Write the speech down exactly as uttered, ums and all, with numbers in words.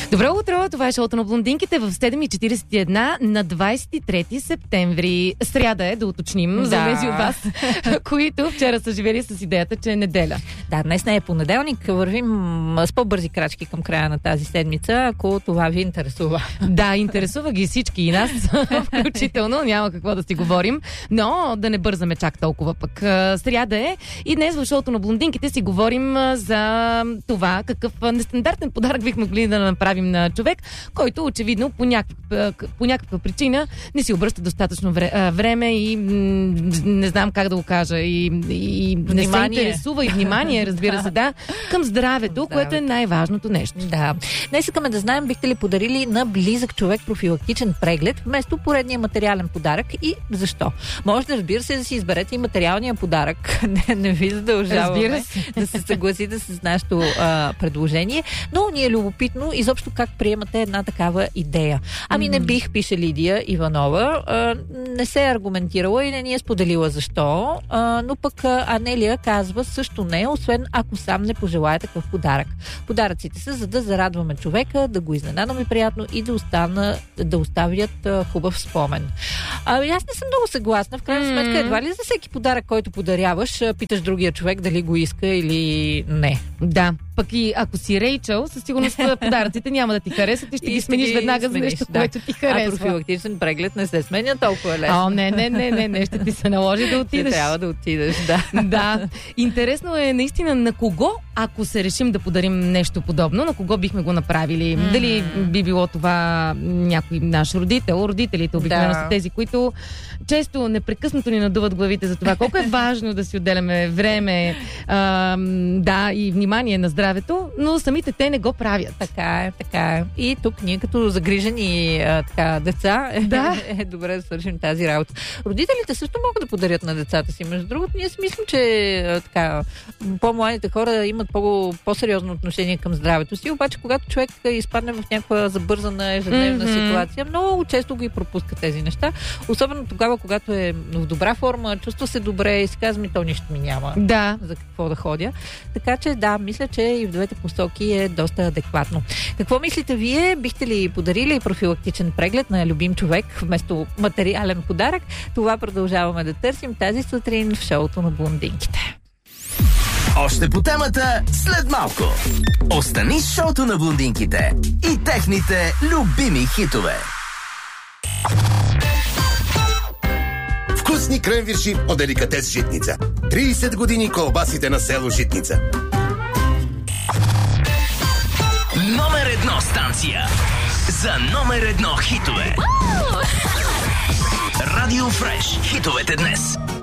Добро утро, това е шоуто на блондинките в седем и четиридесет и една на двадесет и трети септември. Сряда е, да уточним, да. За тези от вас, които вчера са живели с идеята, че е неделя. Да, днес не е понеделник, вървим с по-бързи крачки към края на тази седмица, ако това ви интересува. Да, интересува ги всички и нас, включително, няма какво да си говорим, но да не бързаме чак толкова пък. Сряда е и днес в шоуто на блондинките си говорим за това, какъв нестандартен подарък бихме могли да направим на човек, който очевидно по някаква, по някаква причина не си обръща достатъчно време и не знам как да го кажа и, и не се интересува и внимание, разбира се, да, към здравето, което е най-важното нещо. Да. Днес искаме да знаем, бихте ли подарили на близък човек профилактичен преглед вместо поредния материален подарък и защо? Може да, разбира се, да си изберете и материалния подарък. не, не ви задължаваме се. да се съгласите с нашето а, предложение, но ни е любопитно изобщо как приемате една такава идея. Ами mm-hmm. не бих, пише Лидия Иванова, а, не се е аргументирала и не ни е споделила защо, а, но пък Анелия казва също не, освен ако сам не пожелая такъв подарък. Подаръците са за да зарадваме човека, да го изненадаме приятно и да, остана, да оставят а, хубав спомен. А, аз не съм много съгласна. В крайна mm-hmm. сметка, едва ли за всеки подарък, който подаряваш, питаш другия човек дали го иска или не. Да. Пък и ако си Рейчъл, със сигурност подаръците няма да ти харесат и ще и ги смениш веднага за нещо, да. Което ти харесва. А профилактичен преглед не се сменя толкова лесно. О, не, не, не, не, не, ще ти се наложи да отидеш. Ще трябва да отидеш, да. Да. Интересно е наистина на кого, ако се решим да подарим нещо подобно, на кого бихме го направили. Mm. Дали би било това някой наш родител, родителите обикновено да. Са тези, които често непрекъснато ни надуват главите за това колко е важно да си отделяме време, а, да, и внимание на здравето, но самите те не го правят. Така е, така е. И тук ние като загрижени а, така, деца да. е, е добре да свършим тази работа. Родителите също могат да подарят на децата си. Между другото, ние си мислим, че а, така, по-младите хора имат по- по-сериозно отношение към здравето си, обаче когато човек изпадне в някаква забързана ежедневна mm-hmm. ситуация, много често ги пропуска тези неща. Особено тогава, когато е в добра форма, чувства се добре и си казва ми, то нищо ми няма да. За какво да ходя. Така че да, мисля, че и в двете посоки е доста адекватно. Какво мислите вие? Бихте ли подарили профилактичен преглед на любим човек вместо материален подарък? Това продължаваме да търсим тази сутрин в шоуто на блондинките. Още по темата след малко. Остани с шоуто на блондинките и техните любими хитове. Вкусни кренвирши от деликатес Житница. тридесет години колбасите на село Житница. Номер едно станция за номер едно хитове. Радио Фреш. Хитовете днес.